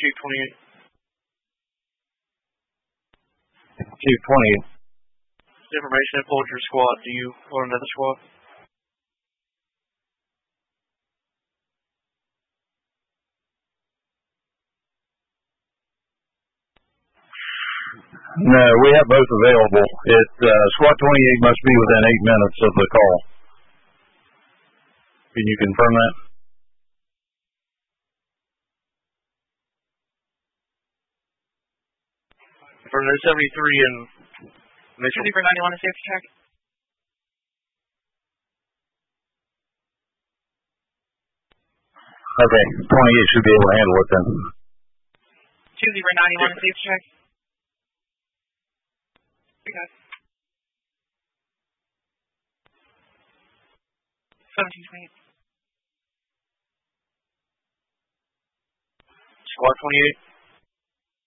Chief 28. Chief 28. Information, I pulled your squad. Do you want another squad? No, we have both available. Squad 28 must be within 8 minutes of the call. Can you confirm that? For no 73 and Mitchell. For 91 and safety check. Okay, 28 should be able to handle it then. 2-0-91 and safety check. Okay. 17-28. Squad 28.